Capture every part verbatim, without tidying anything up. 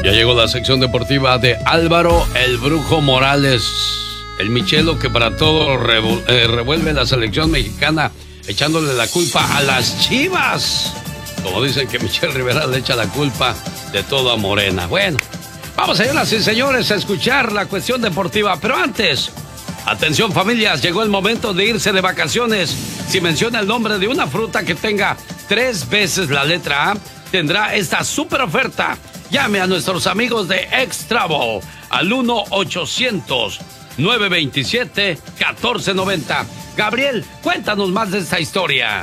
Ya llegó la sección deportiva de Álvaro el Brujo Morales, el Michelo que para todo revu eh, revuelve la selección mexicana, echándole la culpa a las Chivas. Como dicen que Michel Rivera le echa la culpa de todo a Morena. Bueno, vamos, señoras y señores, a escuchar la cuestión deportiva. Pero antes, atención familias, llegó el momento de irse de vacaciones. Si menciona el nombre de una fruta que tenga tres veces la letra A, tendrá esta super oferta. Llame a nuestros amigos de X-Travel al uno ochocientos, nueve veintisiete, catorce noventa. Gabriel, cuéntanos más de esta historia.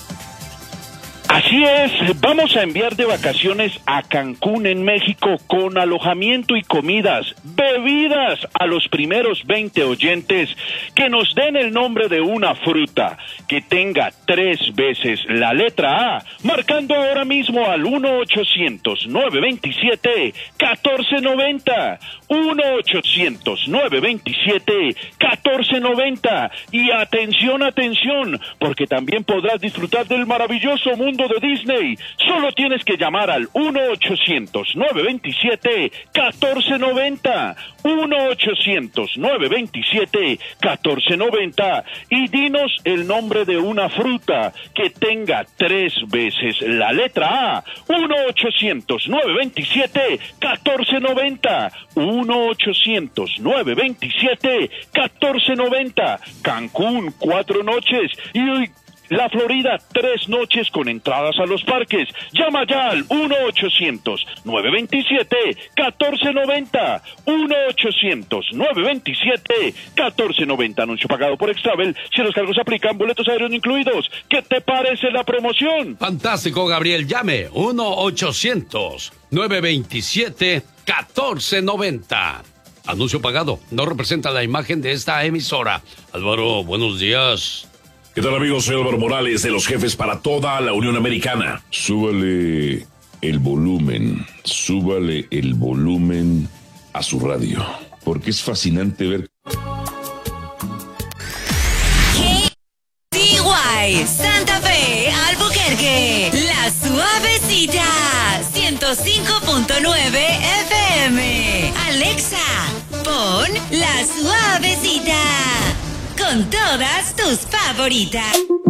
Así es, vamos a enviar de vacaciones a Cancún, en México, con alojamiento y comidas, bebidas a los primeros veinte oyentes que nos den el nombre de una fruta que tenga tres veces la letra A, marcando ahora mismo al uno ochocientos, nueve veintisiete, catorce noventa, uno ochocientos, nueve veintisiete, catorce noventa. Y atención, atención, porque también podrás disfrutar del maravilloso mundo de Disney. Solo tienes que llamar al uno ochocientos, nueve veintisiete, catorce noventa, uno ochocientos, nueve veintisiete, catorce noventa, y dinos el nombre de una fruta que tenga tres veces la letra A. uno ochocientos, nueve veintisiete, catorce noventa, uno ochocientos, nueve veintisiete, catorce noventa. Cancún, cuatro noches, y la Florida, tres noches con entradas a los parques. Llama ya al uno ochocientos, nueve veintisiete, catorce noventa, uno ochocientos, nueve veintisiete, catorce noventa. Anuncio pagado por X-Travel. Si los cargos aplican, boletos aéreos incluidos. ¿Qué te parece la promoción? Fantástico, Gabriel. Llame uno ochocientos, nueve veintisiete, catorce noventa. Anuncio pagado. No representa la imagen de esta emisora. Álvaro, buenos días. ¿Qué tal, amigos? Soy Álvaro Morales, de los jefes para toda la Unión Americana. Súbale el volumen, súbale el volumen a su radio, porque es fascinante ver. K D Y, Santa Fe, Albuquerque, La Suavecita, ciento cinco punto nueve F M. Alexa, pon La Suavecita, con todas tus favoritas.